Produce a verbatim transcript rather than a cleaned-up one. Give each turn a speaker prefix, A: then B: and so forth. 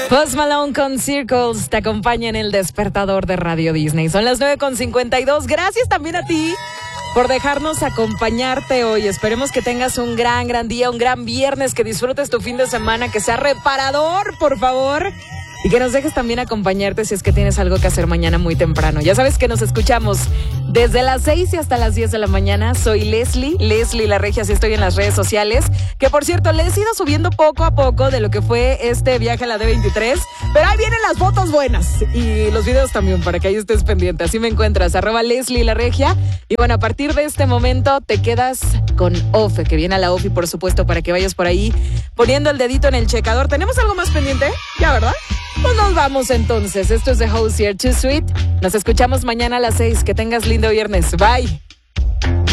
A: Post Malone con Circles te acompaña en el despertador de Radio Disney. Son las nueve con cincuenta y dos. Gracias también a ti por dejarnos acompañarte hoy. Esperemos que tengas un gran, gran día, un gran viernes, que disfrutes tu fin de semana, que sea reparador, por favor. Y que nos dejes también acompañarte si es que tienes algo que hacer mañana muy temprano. Ya sabes que nos escuchamos desde las seis y hasta las diez de la mañana. Soy Leslie, Leslie La Regia, así estoy en las redes sociales. Que por cierto, les he ido subiendo poco a poco de lo que fue este viaje a la D veintitrés. Pero ahí vienen las fotos buenas y los videos también, para que ahí estés pendiente. Así me encuentras, arroba Leslie La Regia. Y bueno, a partir de este momento te quedas con Ofe, que viene a la Ofi, por supuesto, para que vayas por ahí poniendo el dedito en el checador. ¿Tenemos algo más pendiente? Ya, ¿verdad? Pues nos vamos entonces. Esto es The Host Here, Too Sweet. Nos escuchamos mañana a las seis. Que tengas lindo viernes. Bye.